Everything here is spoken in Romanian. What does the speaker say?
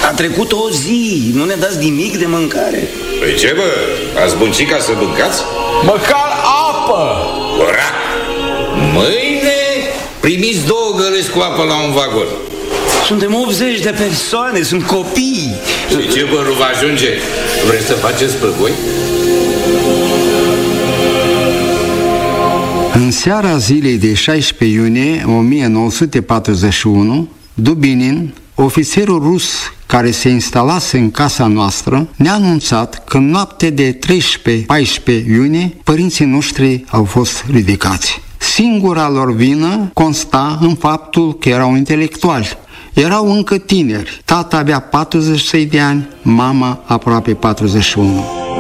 A trecut o zi, nu ne dați nimic de mâncare. Păi ce, bă? Ați muncit ca să mâncați? Măcar apă! Ora! Mâine primiți 2 găleți cu apă la un vagon. Suntem 80 de persoane, sunt copii. Și ce, bă, nu vă ajunge? Vreți să faceți pe voi? În seara zilei de 16 iunie 1941, Dubinin, ofițerul rus care se instalase în casa noastră, ne-a anunțat că în noapte de 13-14 iunie părinții noștri au fost ridicați. Singura lor vină consta în faptul că erau intelectuali. Erau încă tineri. Tata avea 43 de ani, mama aproape 41.